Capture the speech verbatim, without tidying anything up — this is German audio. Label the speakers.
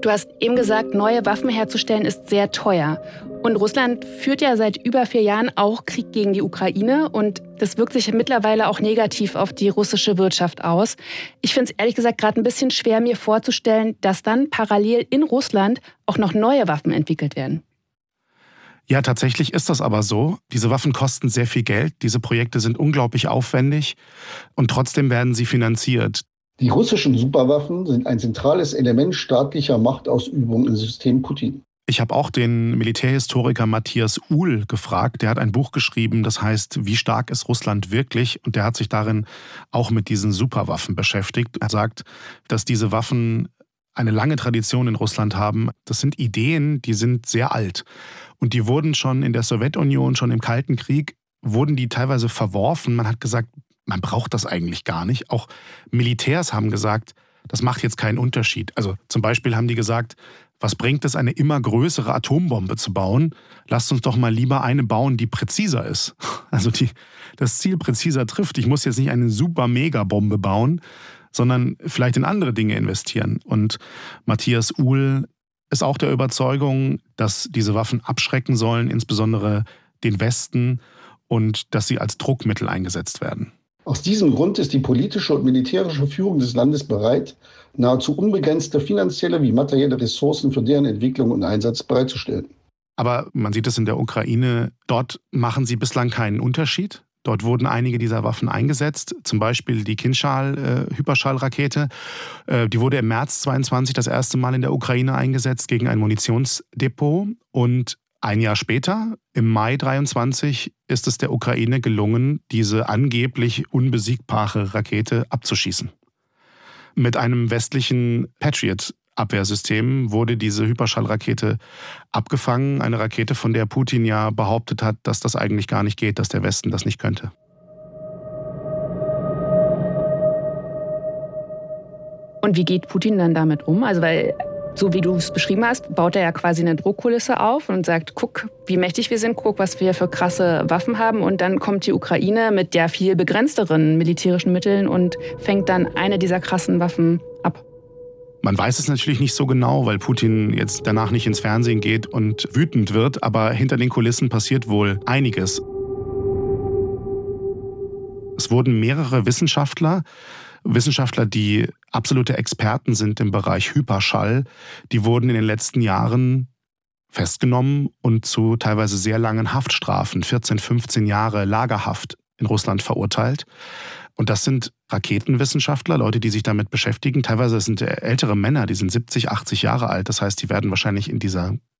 Speaker 1: Du hast eben gesagt, neue Waffen herzustellen ist sehr teuer. Und Russland führt ja seit über vier Jahren auch Krieg gegen die Ukraine. Und das wirkt sich mittlerweile auch negativ auf die russische Wirtschaft aus. Ich finde es ehrlich gesagt gerade ein bisschen schwer, mir vorzustellen, dass dann parallel in Russland auch noch neue Waffen entwickelt werden.
Speaker 2: Ja, tatsächlich ist das aber so. Diese Waffen kosten sehr viel Geld. Diese Projekte sind unglaublich aufwendig und trotzdem werden sie finanziert.
Speaker 3: Die russischen Superwaffen sind ein zentrales Element staatlicher Machtausübung im System Putin.
Speaker 2: Ich habe auch den Militärhistoriker Matthias Uhl gefragt. Der hat ein Buch geschrieben, das heißt, wie stark ist Russland wirklich? Und der hat sich darin auch mit diesen Superwaffen beschäftigt. Er sagt, dass diese Waffen eine lange Tradition in Russland haben. Das sind Ideen, die sind sehr alt. Und die wurden schon in der Sowjetunion, schon im Kalten Krieg, wurden die teilweise verworfen. Man hat gesagt, man braucht das eigentlich gar nicht. Auch Militärs haben gesagt, das macht jetzt keinen Unterschied. Also zum Beispiel haben die gesagt, was bringt es, eine immer größere Atombombe zu bauen? Lasst uns doch mal lieber eine bauen, die präziser ist. Also die das Ziel präziser trifft. Ich muss jetzt nicht eine super Megabombe bauen, sondern vielleicht in andere Dinge investieren. Und Matthias Uhl ist auch der Überzeugung, dass diese Waffen abschrecken sollen, insbesondere den Westen, und dass sie als Druckmittel eingesetzt werden.
Speaker 3: Aus diesem Grund ist die politische und militärische Führung des Landes bereit, nahezu unbegrenzte finanzielle wie materielle Ressourcen für deren Entwicklung und Einsatz bereitzustellen.
Speaker 2: Aber man sieht es in der Ukraine, dort machen sie bislang keinen Unterschied. Dort wurden einige dieser Waffen eingesetzt, zum Beispiel die Kinschal-Hyperschallrakete. Äh, die wurde im März zweiundzwanzig das erste Mal in der Ukraine eingesetzt gegen ein Munitionsdepot. Und ein Jahr später, im Mai dreiundzwanzig, ist es der Ukraine gelungen, diese angeblich unbesiegbare Rakete abzuschießen. Mit einem westlichen Patriot-Abwehrsystem wurde diese Hyperschallrakete abgefangen. Eine Rakete, von der Putin ja behauptet hat, dass das eigentlich gar nicht geht, dass der Westen das nicht könnte.
Speaker 1: Und wie geht Putin dann damit um? Also weil, so wie du es beschrieben hast, baut er ja quasi eine Druckkulisse auf und sagt, guck, wie mächtig wir sind, guck, was wir für krasse Waffen haben. Und dann kommt die Ukraine mit der viel begrenzteren militärischen Mitteln und fängt dann eine dieser krassen Waffen ab.
Speaker 2: Man weiß es natürlich nicht so genau, weil Putin jetzt danach nicht ins Fernsehen geht und wütend wird, aber hinter den Kulissen passiert wohl einiges. Es wurden mehrere Wissenschaftler, Wissenschaftler, die absolute Experten sind im Bereich Hyperschall, die wurden in den letzten Jahren festgenommen und zu teilweise sehr langen Haftstrafen, vierzehn, fünfzehn Jahre Lagerhaft in Russland verurteilt. Und das sind Raketenwissenschaftler, Leute, die sich damit beschäftigen. Teilweise sind ältere Männer, die sind siebzig, achtzig Jahre alt. Das heißt, die werden wahrscheinlich in dieser